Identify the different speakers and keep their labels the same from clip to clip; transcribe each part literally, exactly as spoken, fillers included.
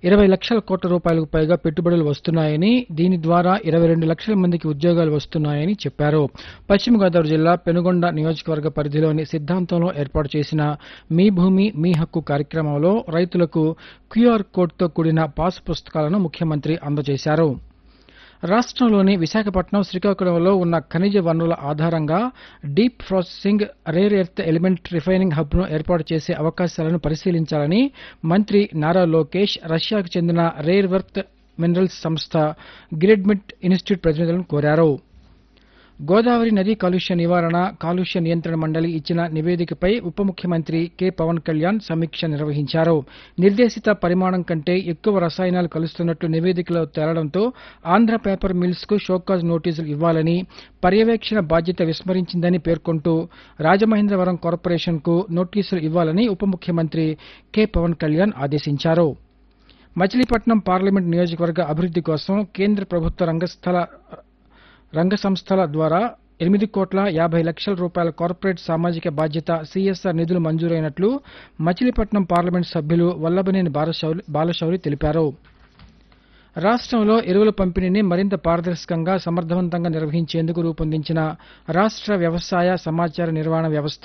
Speaker 1: ఇరవై లక్షల కోట్ల రూపాయలకు పైగా పెట్టుబడులు వస్తున్నాయని, దీని ద్వారా ఇరవై రెండు లక్షల మందికి ఉద్యోగాలు వస్తున్నాయని చెప్పారు. పశ్చిమ గోదావరి జిల్లా పెనుగొండ నియోజకవర్గ పరిధిలోని సిద్ధాంతంలో ఏర్పాటు చేసిన మీ భూమి మీ హక్కు కార్యక్రమంలో రైతులకు క్యూఆర్ కోడ్తో కూడిన పాసు పుస్తకాలను ముఖ్యమంత్రి అందజేశారు. రాష్ట్రంలోని విశాఖపట్నం, శ్రీకాకుళంలో ఉన్న ఖనిజ వనరుల ఆధారంగా deep processing, rare earth element refining హబ్ను ఏర్పాటు చేసే అవకాశాలను పరిశీలించాలని మంత్రి నారా లోకేష్ రష్యాకు చెందిన రేర్ ఎర్త్ మినరల్స్ సంస్థ గ్రిడ్మిట్ ఇన్స్టిట్యూట్ ప్రతినిధులను కోరారు. గోదావరి నదీ కాలుష్య నివారణ, కాలుష్య నియంత్రణ మండలి ఇచ్చిన నివేదికపై ఉప ముఖ్యమంత్రి కె పవన్ కళ్యాణ్ సమీక్ష నిర్వహించారు. నిర్దేశిత పరిమాణం కంటే ఎక్కువ రసాయనాలు కలుస్తున్నట్లు నివేదికలో తేలడంతో ఆంధ్ర పేపర్ మిల్స్ కు షోకాజ్ నోటీసులు ఇవ్వాలని, పర్యవేక్షణ బాధ్యత విస్మరించిందని పేర్కొంటూ రాజమహేంద్రవరం కార్పొరేషన్ కు నోటీసులు ఇవ్వాలని ఉప ముఖ్యమంత్రి కె పవన్ కళ్యాణ్ ఆదేశించారు. మచిలీపట్నం పార్లమెంట్ నియోజకవర్గ అభివృద్ది కోసం కేంద్ర ప్రభుత్వ రంగస్థల రంగ సంస్థల ద్వారా ఎనిమిది కోట్ల యాభై లక్షల రూపాయల కార్పొరేట్ సామాజిక బాధ్యత సీఎస్ఆర్ నిధులు మంజూరైనట్లు మచిలీపట్నం పార్లమెంట్ సభ్యులు వల్లభనేని బాలశౌరి తెలిపారు. రాష్ట్రంలో ఎరువుల పంపిణీని మరింత పారదర్శకంగా, సమర్థవంతంగా నిర్వహించేందుకు రూపొందించిన రాష్ట్ర వ్యవసాయ సమాచార నిర్వహణ వ్యవస్థ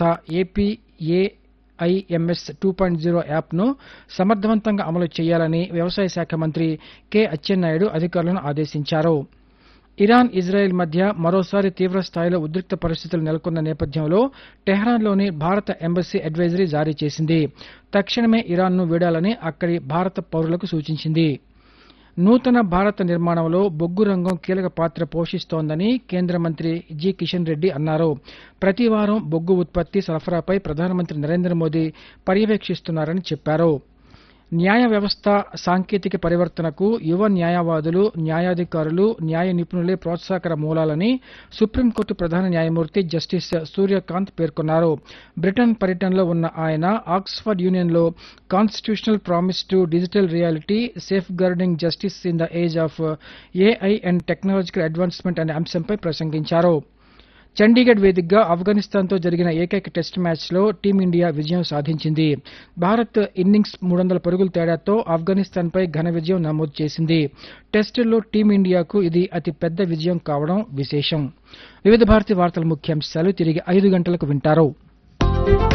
Speaker 1: ఏపీఏఐఎంఎస్ టూ పాయింట్ జీరో యాప్ను సమర్థవంతంగా అమలు చేయాలని వ్యవసాయ శాఖ మంత్రి కె అచ్చెన్నాయుడు అధికారులను ఆదేశించారు. ఇరాన్, ఇజ్రాయెల్ మధ్య మరోసారి తీవ్ర స్థాయిలో ఉద్రిక్త పరిస్థితులు నెలకొన్న నేపథ్యంలో టెహ్రాన్లోని భారత ఎంబసీ అడ్వైజరీ జారీ చేసింది. తక్షణమే ఇరాన్ను వీడాలని అక్కడి భారత పౌరులకు సూచించింది. నూతన భారత నిర్మాణంలో బొగ్గు రంగం కీలక పాత్ర పోషిస్తోందని కేంద్ర మంత్రి జి కిషన్ రెడ్డి అన్నారు. ప్రతి వారం బొగ్గు ఉత్పత్తి, సరఫరాపై ప్రధానమంత్రి నరేంద్ర మోదీ పర్యవేక్షిస్తున్నారని చెప్పారు. న్యాయ వ్యవస్థ సాంకేతిక పరివర్తనకు యువ న్యాయవాదులు, న్యాయాధికారులు, న్యాయ నిపుణులే ప్రోత్సాహకర మూలాలని సుప్రీంకోర్టు ప్రధాన న్యాయమూర్తి జస్టిస్ సూర్యకాంత్ పేర్కొన్నారు. బ్రిటన్ పర్యటనలో ఉన్న ఆయన ఆక్స్ఫర్డ్ యూనియన్లో constitutional promise to digital reality, safe guarding justice in the age of AI and technological advancement అనే అంశంపై ప్రసంగించారు. చండీగఢ్ వేదికగా ఆఫ్ఘనిస్తాన్తో జరిగిన ఏకైక టెస్టు మ్యాచ్లో టీమిండియా విజయం సాధించింది. భారత్ ఇన్నింగ్స్ మూడు వందల పరుగుల తేడాతో ఆఫ్ఘనిస్తాన్పై ఘన విజయం నమోదు చేసింది. టెస్టుల్లో టీమిండియాకు ఇది అతి పెద్ద విజయం కావడం విశేషం. వివిధ భారతి వార్తల ముఖ్యాంశాలు తిరిగి ఐదు గంటలకు వింటారు.